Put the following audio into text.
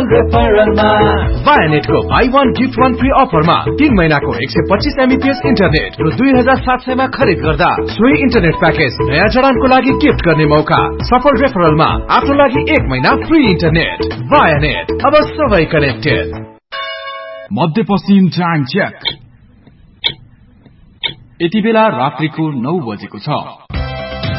सफल रेफरलमा वायानेटको buy one gift one free अफरमा 3 महिनाको 125 Mbps इन्टरनेट रु 2700 मा खरिद गर्दा सोही इन्टरनेट प्याकेज नयाँ जडानको लागि गिफ्ट गर्ने मौका। सफल रेफरलमा आफ्नो लागि 1 महिना फ्री इन्टरनेट। वायानेट, अब सबै कनेक्टेड। मध्यपश्चिम टाइम चेक। यति बेला रात्रिको 9 बजेको छ।